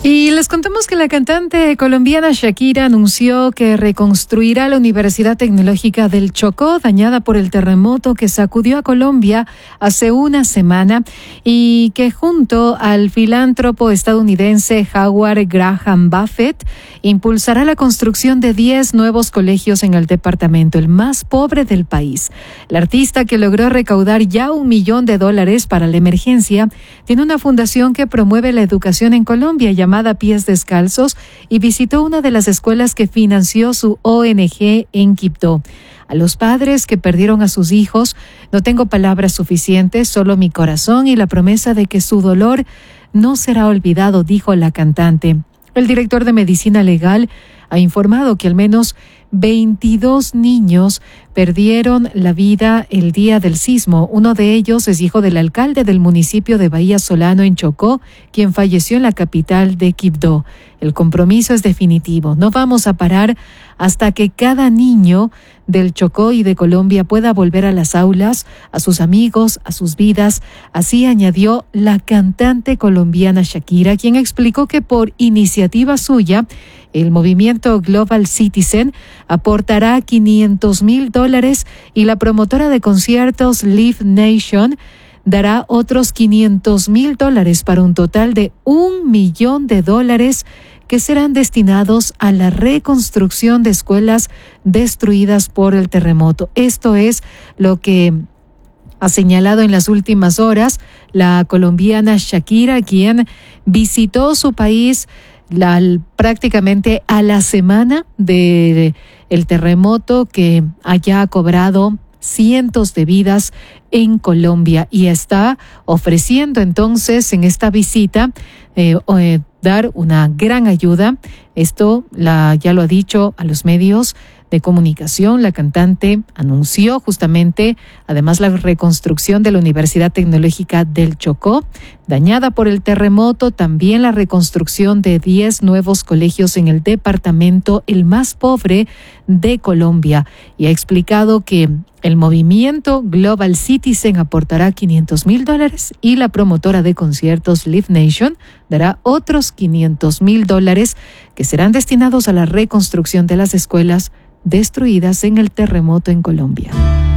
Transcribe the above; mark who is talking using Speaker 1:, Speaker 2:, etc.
Speaker 1: Y les contamos que la cantante colombiana Shakira anunció que reconstruirá la Universidad Tecnológica del Chocó, dañada por el terremoto que sacudió a Colombia hace una semana, y que junto al filántropo estadounidense Howard Graham Buffett impulsará la construcción de 10 nuevos colegios en el departamento, el más pobre del país. La artista, que logró recaudar ya $1 millón para la emergencia, tiene una fundación que promueve la educación en Colombia llamada Pies Descalzos, y visitó una de las escuelas que financió su ONG en Quibdó. A los padres que perdieron a sus hijos, no tengo palabras suficientes, solo mi corazón y la promesa de que su dolor no será olvidado, dijo la cantante. El director de Medicina Legal ha informado que al menos 22 niños perdieron la vida el día del sismo. Uno de ellos es hijo del alcalde del municipio de Bahía Solano, en Chocó, quien falleció en la capital de Quibdó. El compromiso es definitivo. No vamos a parar hasta que cada niño del Chocó y de Colombia pueda volver a las aulas, a sus amigos, a sus vidas. Así añadió la cantante colombiana Shakira, quien explicó que por iniciativa suya, el movimiento Global Citizen aportará $500,000 y la promotora de conciertos Live Nation dará otros $500,000 para un total de $1 millón que serán destinados a la reconstrucción de escuelas destruidas por el terremoto. Esto es lo que ha señalado en las últimas horas la colombiana Shakira, quien visitó su país prácticamente a la semana de el terremoto que haya cobrado cientos de vidas en Colombia, y está ofreciendo entonces en esta visita dar una gran ayuda. Esto ya lo ha dicho a los medios de comunicación. La cantante anunció justamente, además, la reconstrucción de la Universidad Tecnológica del Chocó, dañada por el terremoto, también la reconstrucción de 10 nuevos colegios en el departamento, el más pobre de Colombia, y ha explicado que el movimiento Global Citizen aportará $500,000 y la promotora de conciertos Live Nation dará otros $500,000 que serán destinados a la reconstrucción de las escuelas destruidas en el terremoto en Colombia.